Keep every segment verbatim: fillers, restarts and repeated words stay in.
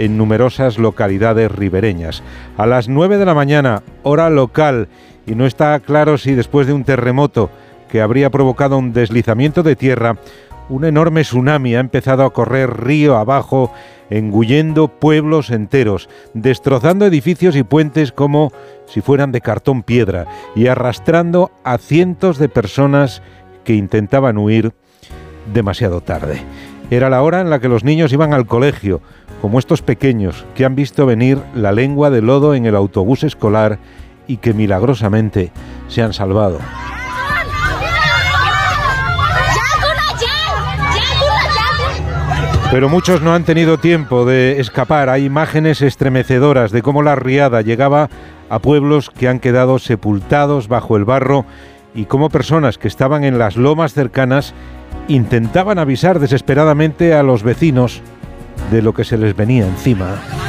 en numerosas localidades ribereñas. A las nueve de la mañana, hora local, y no está claro si después de un terremoto que habría provocado un deslizamiento de tierra, un enorme tsunami ha empezado a correr río abajo, engullendo pueblos enteros, destrozando edificios y puentes como si fueran de cartón piedra y arrastrando a cientos de personas que intentaban huir demasiado tarde. Era la hora en la que los niños iban al colegio, como estos pequeños que han visto venir la lengua de lodo en el autobús escolar y que milagrosamente se han salvado. Pero muchos no han tenido tiempo de escapar. Hay imágenes estremecedoras de cómo la riada llegaba a pueblos que han quedado sepultados bajo el barro y cómo personas que estaban en las lomas cercanas intentaban avisar desesperadamente a los vecinos de lo que se les venía encima.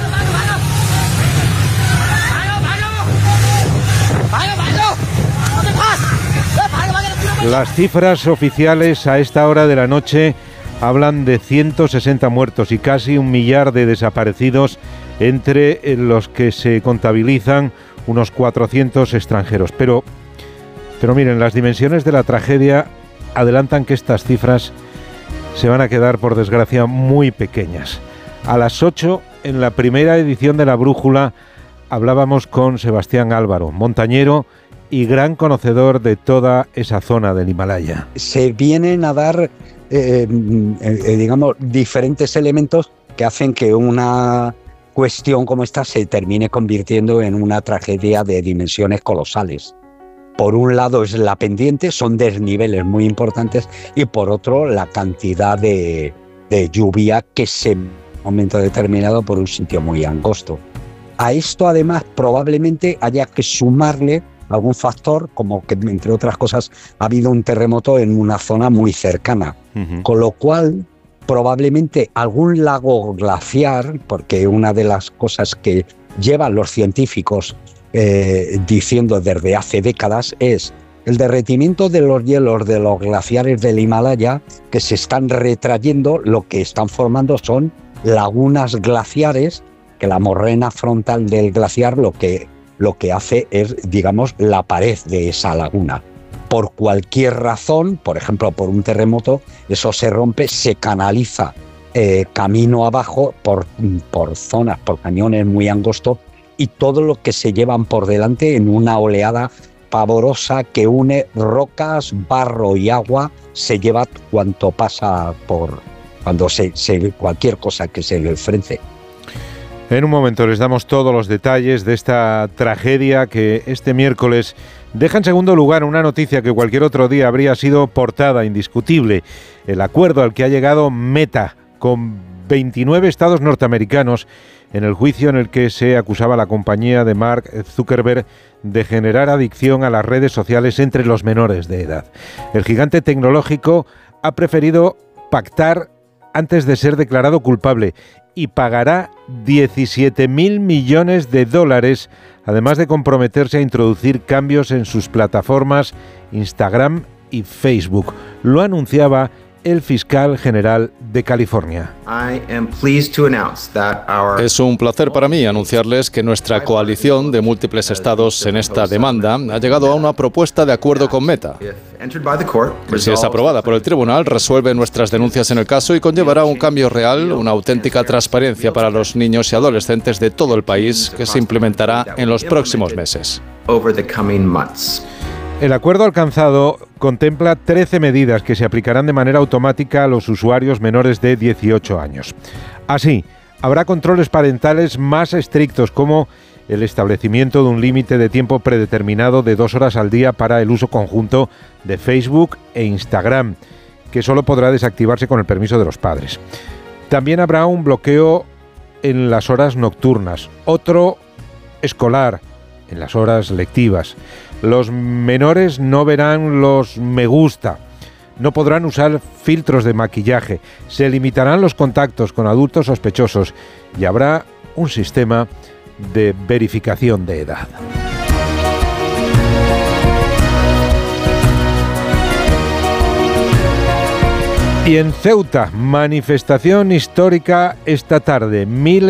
Las cifras oficiales a esta hora de la noche hablan de ciento sesenta muertos y casi un millar de desaparecidos, entre los que se contabilizan unos cuatrocientos extranjeros. Pero, pero miren, las dimensiones de la tragedia adelantan que estas cifras se van a quedar, por desgracia, muy pequeñas. A las ocho, en la primera edición de La Brújula, hablábamos con Sebastián Álvaro, montañero y gran conocedor de toda esa zona del Himalaya. Se vienen a dar Eh, eh, digamos, diferentes elementos que hacen que una cuestión como esta se termine convirtiendo en una tragedia de dimensiones colosales. Por un lado es la pendiente, son desniveles muy importantes, y por otro la cantidad de, de lluvia que se en un momento determinado por un sitio muy angosto. A esto además probablemente haya que sumarle algún factor, como que entre otras cosas ha habido un terremoto en una zona muy cercana, uh-huh. Con lo cual probablemente algún lago glaciar, porque una de las cosas que llevan los científicos eh, diciendo desde hace décadas es el derretimiento de los hielos de los glaciares del Himalaya, que se están retrayendo, lo que están formando son lagunas glaciares, que la morrena frontal del glaciar lo que lo que hace es, digamos, la pared de esa laguna. Por cualquier razón, por ejemplo, por un terremoto, eso se rompe, se canaliza eh, camino abajo por, por zonas, por cañones muy angostos, y todo lo que se llevan por delante en una oleada pavorosa que une rocas, barro y agua, se lleva cuanto pasa por, cuando se, se cualquier cosa que se le enfrente. En un momento les damos todos los detalles de esta tragedia que este miércoles deja en segundo lugar una noticia que cualquier otro día habría sido portada indiscutible: el acuerdo al que ha llegado Meta con veintinueve estados norteamericanos en el juicio en el que se acusaba a la compañía de Mark Zuckerberg de generar adicción a las redes sociales entre los menores de edad. El gigante tecnológico ha preferido pactar antes de ser declarado culpable y pagará diecisiete mil millones de dólares, además de comprometerse a introducir cambios en sus plataformas Instagram y Facebook. Lo anunciaba el fiscal general de California. Es un placer para mí anunciarles que nuestra coalición de múltiples estados en esta demanda ha llegado a una propuesta de acuerdo con Meta. Si es aprobada por el tribunal, resuelve nuestras denuncias en el caso y conllevará un cambio real, una auténtica transparencia para los niños y adolescentes de todo el país, que se implementará en los próximos meses. El acuerdo alcanzado contempla trece medidas que se aplicarán de manera automática a los usuarios menores de dieciocho años. Así, habrá controles parentales más estrictos, como el establecimiento de un límite de tiempo predeterminado de dos horas al día para el uso conjunto de Facebook e Instagram, que solo podrá desactivarse con el permiso de los padres. También habrá un bloqueo en las horas nocturnas, otro escolar, en las horas lectivas. Los menores no verán los me gusta, no podrán usar filtros de maquillaje, se limitarán los contactos con adultos sospechosos y habrá un sistema de verificación de edad. Y en Ceuta, manifestación histórica esta tarde. Miles